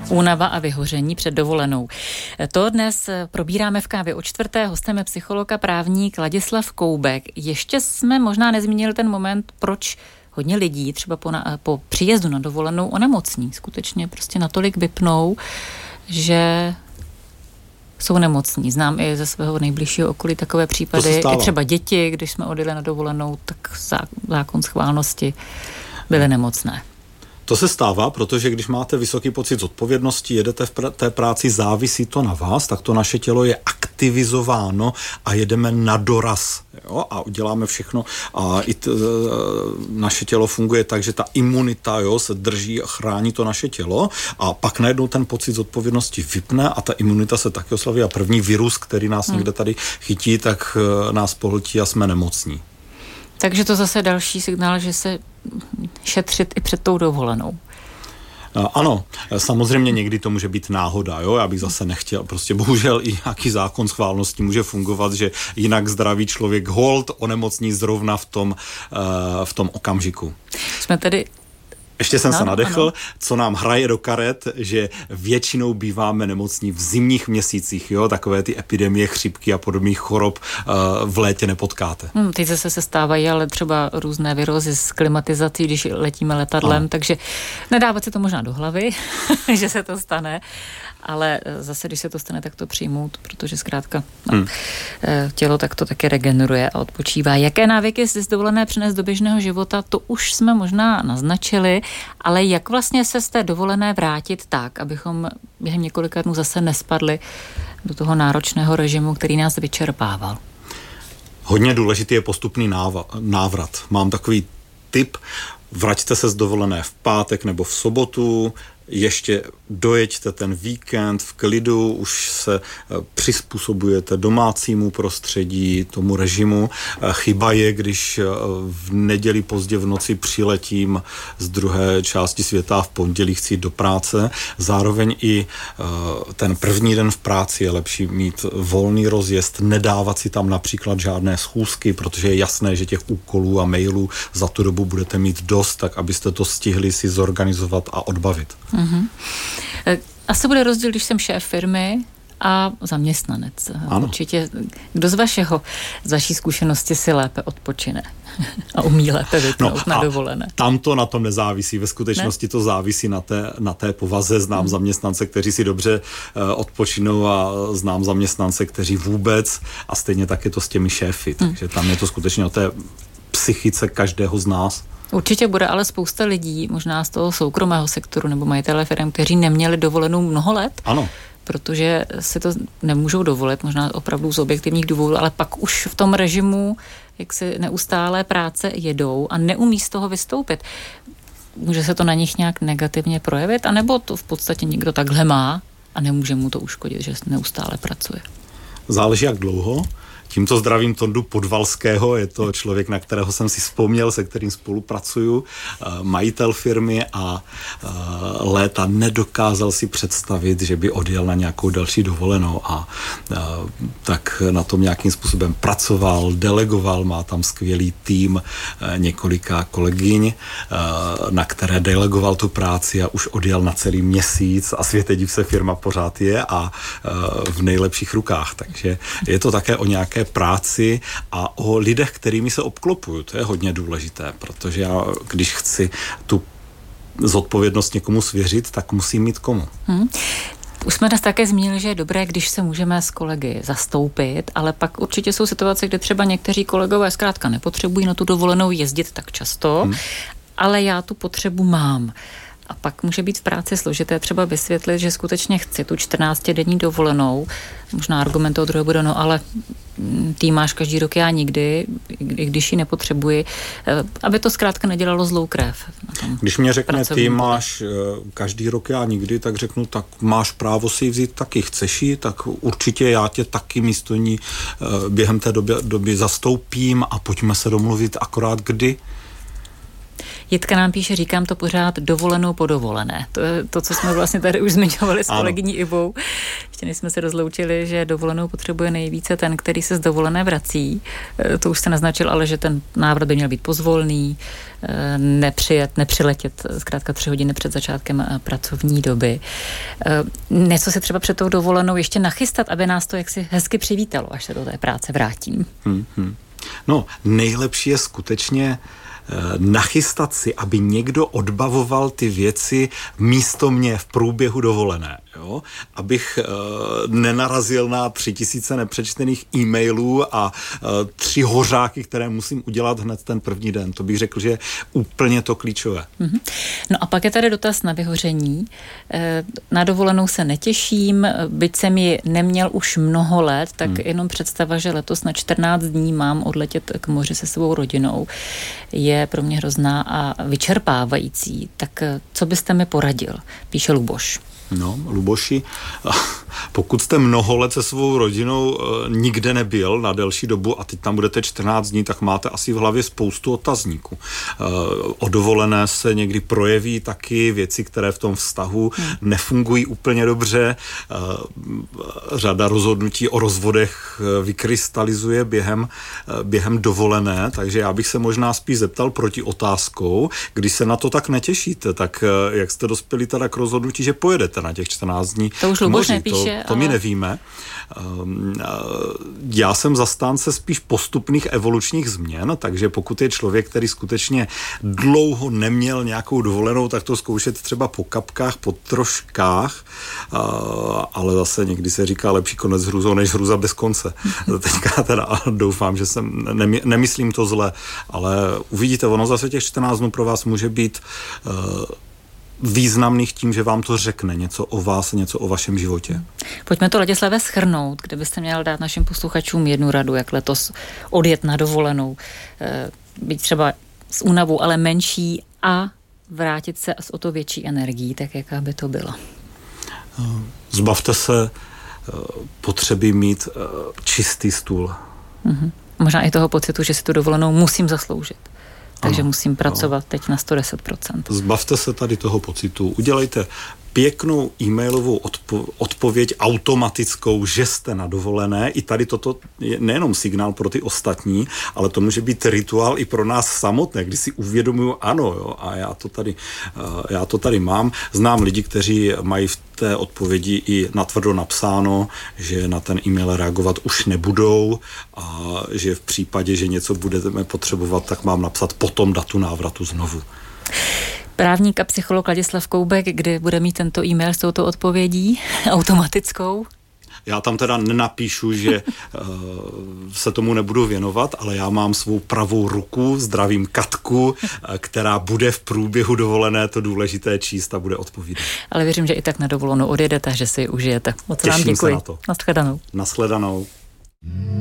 Únava a vyhoření před dovolenou. To dnes probíráme v Kávě o čtvrté. Hostem je psycholog a právník Ladislav Koubek. Ještě jsme možná nezmínili ten moment, proč hodně lidí třeba po příjezdu na dovolenou onemocní. Skutečně prostě natolik vypnou, že jsou nemocní. Znám i ze svého nejbližšího okolí takové případy. I třeba děti, když jsme odjeli na dovolenou, tak zákon schválnosti byly nemocné. To se stává, protože když máte vysoký pocit zodpovědnosti, jedete v té práci, závisí to na vás, tak to naše tělo je aktivizováno a jedeme na doraz. Jo? A uděláme všechno. A naše tělo funguje tak, že ta imunita se drží a chrání to naše tělo a pak najednou ten pocit zodpovědnosti vypne a ta imunita se taky oslaví a první virus, který nás někde tady chytí, tak nás pohltí a jsme nemocní. Takže to zase další signál, že se šetřit i před tou dovolenou. Ano, samozřejmě někdy to může být náhoda, jo, já bych zase nechtěl, prostě bohužel i nějaký zákon schválnosti může fungovat, že jinak zdravý člověk holt onemocní zrovna v tom okamžiku. Jsme tedy... Ještě jsem se nadechl, co nám hraje do karet, že většinou býváme nemocní v zimních měsících, jo, takové ty epidemie chřipky a podobných chorob v létě nepotkáte. Teď zase se stávají, ale třeba různé virózy s klimatizací, když letíme letadlem, takže nedávat si to možná do hlavy, že se to stane, ale zase, když se to stane, tak to přijmout, protože zkrátka tělo tak to taky regeneruje a odpočívá. Jaké návyky si z dovolené přinést do běžného života, to už jsme možná naznačili, ale jak vlastně se z té dovolené vrátit tak, abychom během několika dnů zase nespadli do toho náročného režimu, který nás vyčerpával? Hodně důležitý je postupný návrat. Mám takový tip, vraťte se z dovolené v pátek nebo v sobotu, ještě dojeďte ten víkend v klidu, už se přizpůsobujete domácímu prostředí, tomu režimu. Chyba je, když v neděli pozdě v noci přiletím z druhé části světa a v pondělí chci jít do práce. Zároveň i ten první den v práci je lepší mít volný rozjezd, nedávat si tam například žádné schůzky, protože je jasné, že těch úkolů a mailů za tu dobu budete mít dost, tak abyste to stihli si zorganizovat a odbavit. Mm-hmm. Asi bude rozdíl, když jsem šéf firmy a zaměstnanec. Ano. Určitě, kdo z vaší zkušenosti si lépe odpočine a umí lépe vypnout na dovolené? Tam to na tom nezávisí. Ve skutečnosti to závisí na té povaze. Znám zaměstnance, kteří si dobře odpočinou a znám zaměstnance, kteří vůbec a stejně tak je to s těmi šéfy. Takže tam je to skutečně o té psychice každého z nás. Určitě bude ale spousta lidí, možná z toho soukromého sektoru nebo majitele firm, kteří neměli dovolenou mnoho let. Ano. Protože si to nemůžou dovolit, možná opravdu z objektivních důvodů, ale pak už v tom režimu, jak si neustálé práce jedou a neumí z toho vystoupit. Může se to na nich nějak negativně projevit, anebo to v podstatě někdo takhle má a nemůže mu to uškodit, že neustále pracuje? Záleží jak dlouho. Tímto zdravím Tondu Podvalského, je to člověk, na kterého jsem si vzpomněl, se kterým spolupracuju, majitel firmy a léta nedokázal si představit, že by odjel na nějakou další dovolenou a tak na tom nějakým způsobem pracoval, delegoval, má tam skvělý tým několika kolegyň, na které delegoval tu práci a už odjel na celý měsíc a světe div se firma pořád je a v nejlepších rukách, takže je to také o nějaké práci a o lidech, kterými se obklopuju. To je hodně důležité, protože já, když chci tu zodpovědnost někomu svěřit, tak musím mít komu. Už jsme dnes také zmínili, že je dobré, když se můžeme s kolegy zastoupit, ale pak určitě jsou situace, kde třeba někteří kolegové zkrátka nepotřebují na tu dovolenou jezdit tak často, ale já tu potřebu mám. A pak může být v práci složité třeba vysvětlit, že skutečně chci tu 14denní dovolenou. Možná argument toho druhého bude, ale ty máš každý rok, já nikdy, i když ji nepotřebuji, aby to zkrátka nedělalo zlou krev. Když mě řekne, ty máš každý rok, já nikdy, tak řeknu, tak máš právo si ji vzít taky, chceš ji, tak určitě já tě taky místo ní během té doby zastoupím a pojďme se domluvit akorát kdy. Jitka nám píše, říkám to pořád, dovolenou po dovolené. To je to, co jsme vlastně tady už zmiňovali s kolegyní Ivou. Ještě než jsme se rozloučili, že dovolenou potřebuje nejvíce ten, který se z dovolené vrací. To už jste naznačil, ale že ten návrat by měl být pozvolný, nepřiletět zkrátka 3 hodiny před začátkem pracovní doby. Něco si třeba před tou dovolenou ještě nachystat, aby nás to jaksi hezky přivítalo, až se do té práce vrátím. No, nejlepší je skutečně nachystat si, aby někdo odbavoval ty věci místo mě v průběhu dovolené. Jo? Abych nenarazil na 3000 nepřečtených e-mailů a 3 hořáky, které musím udělat hned ten první den. To bych řekl, že je úplně to klíčové. No a pak je tady dotaz na vyhoření. Na dovolenou se netěším, byť jsem ji neměl už mnoho let, tak jenom představa, že letos na 14 dní mám odletět k moři se svou rodinou, je pro mě hrozná a vyčerpávající. Tak co byste mi poradil? Píše Luboš. No, Luboši, pokud jste mnoho let se svou rodinou nikde nebyl na delší dobu a teď tam budete 14 dní, tak máte asi v hlavě spoustu otazníků. O dovolené se někdy projeví taky věci, které v tom vztahu nefungují úplně dobře. Řada rozhodnutí o rozvodech vykrystalizuje během dovolené, takže já bych se možná spíš zeptal proti otázkou, když se na to tak netěšíte, tak jak jste dospěli teda k rozhodnutí, že pojedete na těch 14 dní. To už Luboš nepíše. To my nevíme. Já jsem zastánce spíš postupných evolučních změn, takže pokud je člověk, který skutečně dlouho neměl nějakou dovolenou, tak to zkoušet třeba po kapkách, po troškách, ale zase někdy se říká lepší konec s hrůzou, než hruza bez konce. Teďka teda doufám, že jsem, nemyslím to zle, ale uvidíte, ono zase těch 14 dnů pro vás může být významných tím, že vám to řekne něco o vás, něco o vašem životě. Pojďme to, Ladislave, shrnout, kde byste měl dát našim posluchačům jednu radu, jak letos odjet na dovolenou, být třeba s únavou, ale menší a vrátit se s o to větší energií, tak jaká by to byla? Zbavte se potřeby mít čistý stůl. Možná i toho pocitu, že si tu dovolenou musím zasloužit. Takže musím pracovat teď na 110%. Zbavte se tady toho pocitu. Udělejte pěknou e-mailovou odpověď automatickou, že jste na dovolené. I tady toto je nejenom signál pro ty ostatní, ale to může být rituál i pro nás samotné, kdy si uvědomuju, ano, jo, a já to tady mám. Znám lidi, kteří mají v té odpovědi i natvrdo napsáno, že na ten e-mail reagovat už nebudou a že v případě, že něco budeme potřebovat, tak mám napsat potom datu návratu znovu. Právník a psycholog Ladislav Koubek, kdy bude mít tento e-mail s touto odpovědí automatickou? Já tam teda nenapíšu, že se tomu nebudu věnovat, ale já mám svou pravou ruku, zdravím Katku, která bude v průběhu dovolené to důležité číst a bude odpovídat. Ale věřím, že i tak na dovolenou odjedete, že si ji užijete. Moc vám děkuji. Těším se na to. Nashledanou. Nashledanou.